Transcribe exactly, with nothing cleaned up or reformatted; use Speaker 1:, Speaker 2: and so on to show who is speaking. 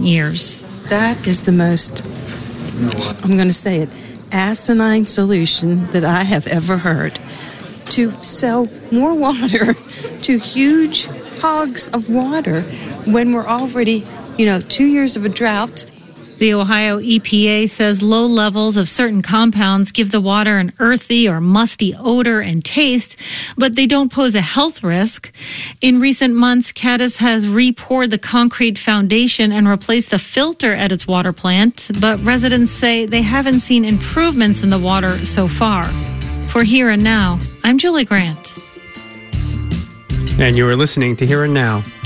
Speaker 1: recent years.
Speaker 2: That is the most, I'm going to say it, asinine solution that I have ever heard. To sell more water to huge hogs of water when we're already, you know, two years of a drought.
Speaker 1: The Ohio E P A says low levels of certain compounds give the water an earthy or musty odor and taste, but they don't pose a health risk. In recent months, Cadiz has re-poured the concrete foundation and replaced the filter at its water plant, but residents say they haven't seen improvements in the water so far. For Here and Now, I'm Julie Grant.
Speaker 3: And you are listening to Here and Now.